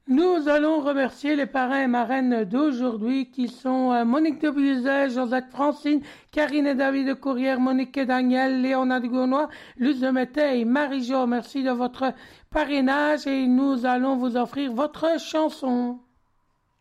Nous allons remercier les parrains et marraines d'aujourd'hui qui sont Monique de Buzet, Josette Francine, Karine et David de Courrières, Monique et Daniel, Léonard de Gournois, Luce de Mété et Marie-Jo. Merci de votre parrainage et nous allons vous offrir votre chanson.